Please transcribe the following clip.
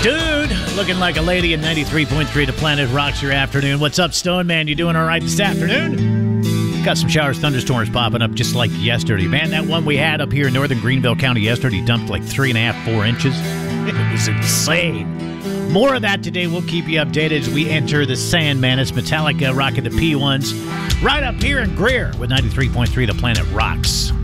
Dude, looking like a lady in 93.3 to Planet Rocks your afternoon. What's up, Stone Man? You doing all right this afternoon? Got some showers, thunderstorms popping up just like yesterday. Man, that one we had up here in northern Greenville County yesterday dumped like 3.5, 4 inches. It was insane. More of that today. We'll keep you updated as we enter the Sandman. It's Metallica rocking the P1s right up here in Greer with 93.3 to Planet Rocks.